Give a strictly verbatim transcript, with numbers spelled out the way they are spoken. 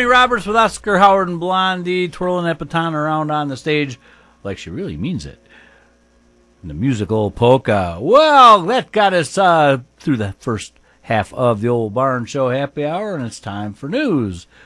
Courtney Roberts with Oscar Howard and Blondie twirling that baton around on the stage like she really means it. And the musical polka. Well, that got us uh, through the first half of the Old Barn Show Happy Hour, and it's time for news.